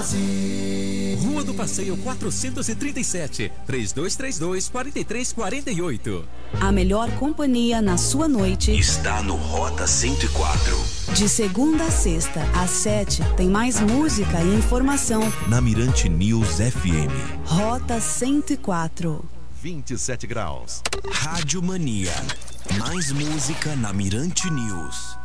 Rua do Passeio 437, 3232-4348. A melhor companhia na sua noite está no Rota 104. De segunda a sexta, às 7, tem mais música e informação. Na Mirante News FM. Rota 104. 27 graus. Rádio Mania. Mais música na Mirante News.